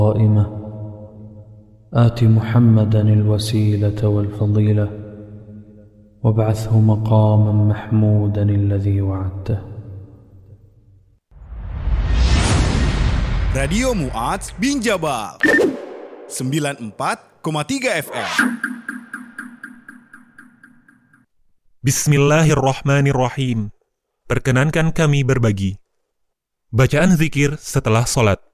قائمة آت محمدا الوسيلة والفضيلة وابعثه مقاما محمودا الذي وعدته. Radio Mu'adz bin Jabal 94,3 FM. Bismillahirrahmanirrahim. Perkenankan kami berbagi bacaan zikir setelah sholat.